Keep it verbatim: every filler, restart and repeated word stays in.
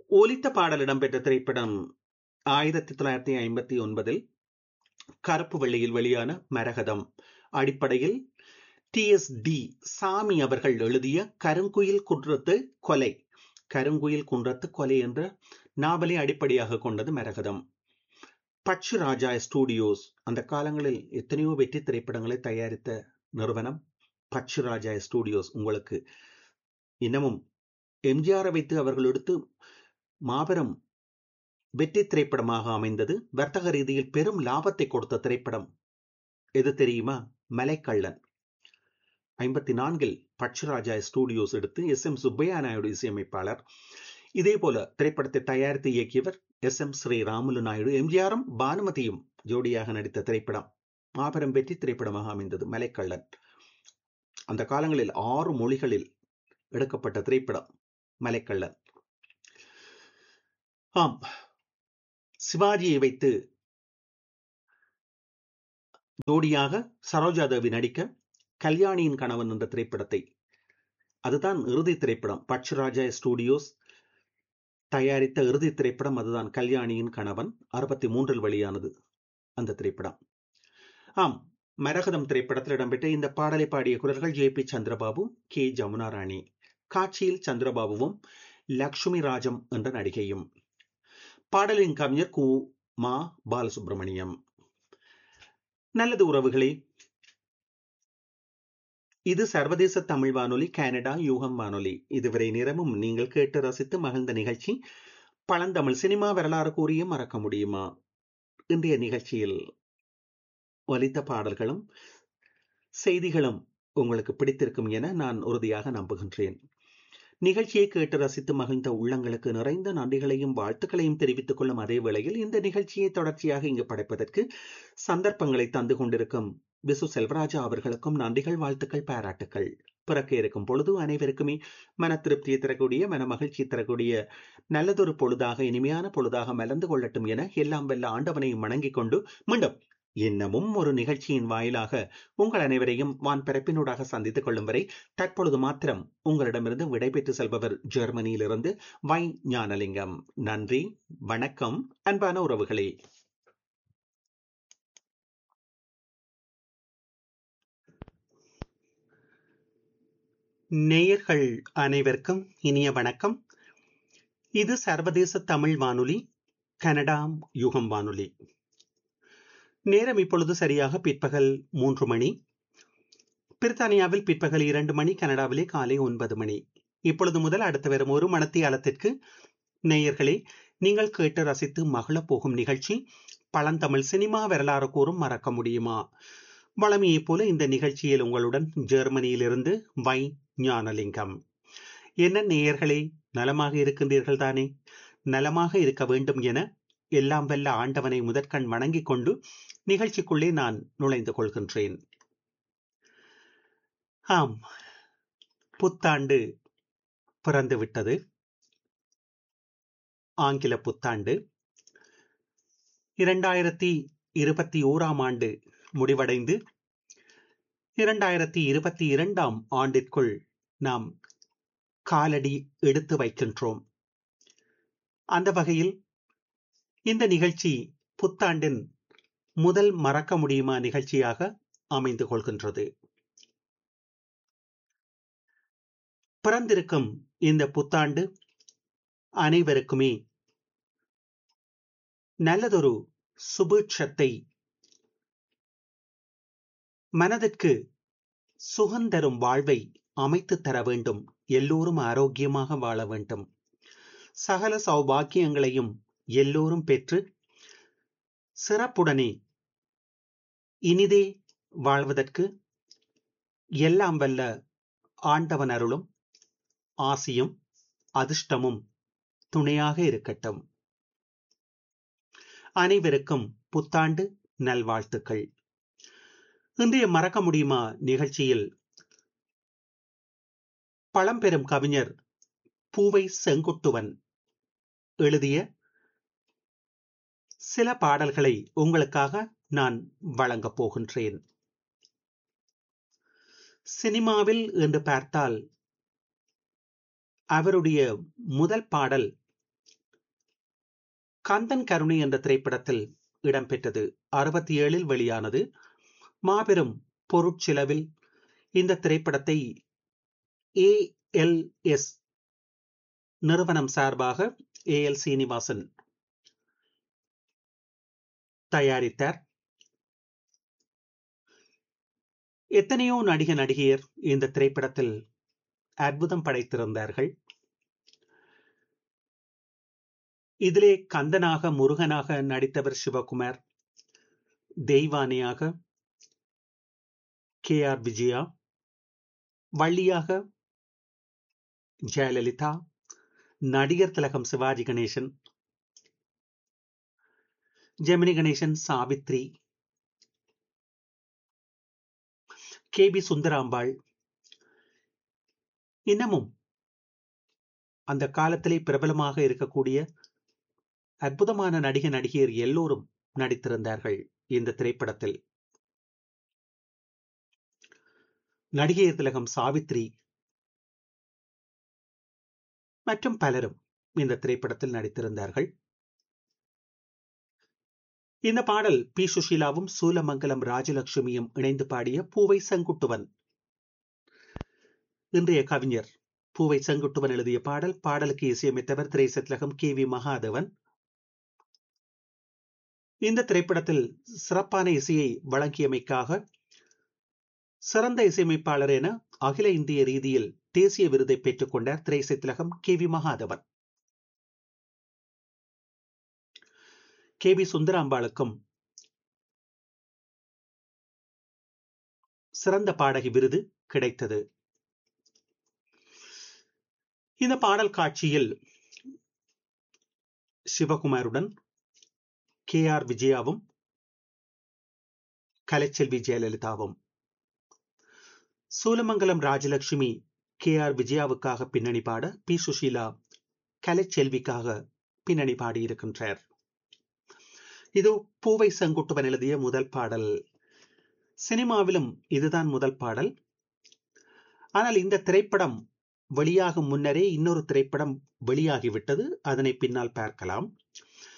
ஒலித்த பாடல் இடம்பெற்ற திரைப்படம் ஆயிரத்தி தொள்ளாயிரத்தி ஐம்பத்தி ஒன்பதில் கருப்பு வெள்ளையில் வெளியான மரகதம். அடிப்படையில் டி எஸ் டி சாமி அவர்கள் எழுதிய கருங்குயில் குன்றத்து கொலை கருங்குயில் குன்றத்து கொலை என்ற நாவலை அடிப்படையாக கொண்டது மரகதம். பட்சு ராஜா ஸ்டுடியோஸ் அந்த காலங்களில் எத்தனையோ வெற்றி திரைப்படங்களை தயாரித்த நிறுவனம் பட்சு ராஜா ஸ்டுடியோஸ். உங்களுக்கு இன்னமும் எம்ஜிஆரை வைத்து அவர்கள் எடுத்து மாபெரும் வெற்றி திரைப்படமாக அமைந்தது. வர்த்தக ரீதியில் பெரும் லாபத்தை கொடுத்த திரைப்படம் எது தெரியுமா? மலைக்கள்ளன். ஐம்பத்தி நான்கில் பட்சராஜா ஸ்டுடியோஸ் எடுத்து எஸ் எம் சுப்பையா நாயுடு இசையமைப்பாளர். இதே போல திரைப்படத்தை தயாரித்து இயக்கியவர் எஸ் எம் ஸ்ரீராமுலு நாயுடு. எம்ஜிஆரும் பானுமதியும் ஜோடியாக நடித்த திரைப்படம் மாபெரும் வெற்றி திரைப்படமாக அமைந்தது மலைக்கள்ளன். அந்த காலங்களில் ஆறு மொழிகளில் எடுக்கப்பட்ட திரைப்படம் மலைக்கள்ளன். ஆம், சிவாஜியை வைத்து ஜோடியாக சரோஜாதேவி நடிக்க கல்யாணியின் கணவன் என்ற திரைப்படத்தை, அதுதான் இறுதி திரைப்படம். பட்சராஜா ஸ்டுடியோஸ் தயாரித்த இறுதி திரைப்படம் அதுதான், கல்யாணியின் கணவன். அறுபத்தி மூன்றில் வெளியானது அந்த திரைப்படம். ஆம், மரகதம் திரைப்படத்தில் இடம்பெற்ற இந்த பாடலை பாடிய குரல்கள் J P Chandrababu, K Jamuna ராணி. காட்சியில் சந்திரபாபுவும் லக்ஷ்மி ராஜம் என்ற நடிகையும். பாடலின் கவிஞர் கு மா பாலசுப்ரமணியம். நல்லது உறவுகளே, இது சர்வதேச தமிழ் வானொலி, கனடா யூகம் வானொலி. இதுவரை நேரமும் நீங்கள் கேட்டு ரசித்து மகிழ்ந்த நிகழ்ச்சி பழந்தமிழ் சினிமா வரலாறு கூறிய மறக்க முடியுமா. இன்றைய நிகழ்ச்சியில் ஒலித்த பாடல்களும் செய்திகளும் உங்களுக்கு பிடித்திருக்கும் என நான் உறுதியாக நம்புகின்றேன். நிகழ்ச்சியை கேட்டு ரசித்து மகிழ்ந்த உள்ளங்களுக்கு நிறைந்த நன்றிகளையும் வாழ்த்துக்களையும் தெரிவித்துக் கொள்ளும் அதே வேளையில் இந்த நிகழ்ச்சியை தொடர்ச்சியாக இங்கு படைப்பதற்கு சந்தர்ப்பங்களை தந்து கொண்டிருக்கும் விசு செல்வராஜா அவர்களுக்கும் நன்றிகள், வாழ்த்துக்கள், பாராட்டுக்கள். பிறக்க இருக்கும் பொழுது அனைவருக்குமே மன திருப்தியை தரக்கூடிய, மன மகிழ்ச்சி தரக்கூடிய நல்லதொரு பொழுதாக, இனிமையான பொழுதாக மலர்ந்து கொள்ளட்டும் என எல்லாம் வெல்ல ஆண்டவனையும் வணங்கிக் கொண்டு மீண்டும் இன்னமும் ஒரு நிகழ்ச்சியின் வாயிலாக உங்கள் அனைவரையும் வான் பிறப்பினூடாக சந்தித்துக் கொள்ளும் வரை தற்பொழுது மாத்திரம் உங்களிடமிருந்து விடைபெற்று செல்பவர் ஜெர்மனியிலிருந்து வை ஞானலிங்கம். நன்றி, வணக்கம் அன்பான உறவுகளே. நேயர்கள் அனைவருக்கும் இனிய வணக்கம். இது சர்வதேச தமிழ் வானொலி, கனடா யுகம் வானொலி. நேரம் இப்பொழுது சரியாக பிற்பகல் மூன்று மணி. பிரித்தானியாவில் பிற்பகல் இரண்டு மணி, கனடாவிலே காலை ஒன்பது மணி. இப்பொழுது முதல் அடுத்து வரும் ஒரு மணத்தியாலத்திற்கு நேயர்களே நீங்கள் கேட்டு ரசித்து மகிழ போகும் நிகழ்ச்சி பழந்தமிழ் சினிமா வரலாறு கூறும் மறக்க முடியுமா. வளமையை போல இந்த நிகழ்ச்சியில் உங்களுடன் ஜெர்மனியிலிருந்து வை ஞானலிங்கம். என்ன நேயர்களே, நலமாக இருக்கின்றீர்கள் தானே? நலமாக இருக்க வேண்டும் என எல்லாம் வல்ல ஆண்டவனை முதற்கண் வணங்கிக் கொண்டு நிகழ்ச்சிக்குள்ளே நான் நுழைந்து கொள்கின்றேன். ஆம், புத்தாண்டு பிறந்து விட்டது. ஆங்கில புத்தாண்டு இரண்டாயிரத்தி இருபத்தி ஓராம் ஆண்டு முடிவடைந்து இரண்டாயிரத்தி இருபத்தி இரண்டாம் ஆண்டிற்குள் நாம் காலடி எடுத்து வைக்கின்றோம். அந்த வகையில் இந்த நிகழ்ச்சி புத்தாண்டின் முதல் மறக்க முடியுமா நிகழ்ச்சியாக அமைந்து கொள்கின்றது. பிறந்திருக்கும் இந்த புத்தாண்டு அனைவருக்குமே நல்லதொரு சுபீட்சத்தை, மனதிற்கு சுகந்தரும் வாழ்வை அமைத்து தர வேண்டும். எல்லோரும் ஆரோக்கியமாக வாழ வேண்டும். சகல சௌபாக்கியங்களையும் எல்லோரும் பெற்று சிறப்புடனே இனிதே வாழ்வதற்கு எல்லாம் வல்ல ஆண்டவன் அருளும் ஆசியும் அதிர்ஷ்டமும் துணையாக இருக்கட்டும். அனைவருக்கும் புத்தாண்டு நல்வாழ்த்துக்கள். இன்றைய மறக்க முடியுமா நிகழ்ச்சியில் பழம்பெரும் கவிஞர் பூவை செங்குட்டுவன் எழுதிய சில பாடல்களை உங்களுக்காக நான் வழங்கப் போகின்றேன். சினிமாவில் என்று பார்த்தால் அவருடைய முதல் பாடல் கந்தன் கருணை என்ற திரைப்படத்தில் இடம்பெற்றது. அறுபத்தி ஏழில் வெளியானது. மாபெரும் பொருட்செலவில் இந்த திரைப்படத்தை ஏ எல் எஸ் நிறுவனம் சார்பாக ஏ எல் சீனிவாசன் தயாரித்தார். எத்தனையோ நடிக நடிகையர் இந்த திரைப்படத்தில் அற்புதம் படைத்திருந்தார்கள். இதிலே கந்தனாக முருகனாக நடித்தவர் சிவகுமார், தெய்வானியாக கே ஆர் விஜயா, வள்ளியாக ஜெயலலிதா, நடிகர் திலகம் சிவாஜி கணேசன், ஜெமினி கணேசன் சாவித்ரி, கே பி சுந்தராம்பாள், இன்னமும் அந்த காலத்திலே பிரபலமாக இருக்கக்கூடிய அற்புதமான நடிக நடிகையர் எல்லோரும் நடித்திருந்தார்கள் இந்த திரைப்படத்தில். நடிகையர் திலகம் சாவித்ரி மற்றும் பலரும் இந்த திரைப்படத்தில் நடித்திருந்தார்கள். இந்த பாடல் பி சுஷீலாவும் சூலமங்கலம் ராஜலட்சுமியும் இணைந்து பாடிய பூவை செங்குட்டுவன், இன்றைய கவிஞர் பூவை செங்குட்டுவன் எழுதிய பாடல். பாடலுக்கு இசையமைத்தவர் திரைசத்லகம் கே வி மகாதேவன். இந்த திரைப்படத்தில் சிறப்பான இசையை வழங்கியமைக்காக சிறந்த இசையமைப்பாளர் என அகில இந்திய ரீதியில் தேசிய விருதை பெற்றுக் கொண்டார் திரைசத்லகம் K V Mahadevan. K V சுந்தராம்பாளுக்கும் சிறந்த பாடகி விருது கிடைத்தது. இந்த பாடல் காட்சியில் சிவகுமாருடன் K R விஜயாவும் Kalaiselvi ஜெயலலிதாவும், Soolamangalam Rajalakshmi K R விஜயாவுக்காக பின்னணி பாட, பி சுஷீலா கலைச்செல்விக்காக பின்னணி பாடியிருக்கின்றார். இது பூவை செங்குட்டுவன் எழுதிய முதல் பாடல். சினிமாவிலும் இதுதான் முதல் பாடல். ஆனால் இந்த திரைப்படம் வெளியாகும் முன்னரே இன்னொரு திரைப்படம் வெளியாகிவிட்டது. அதனை பின்னால் பார்க்கலாம்.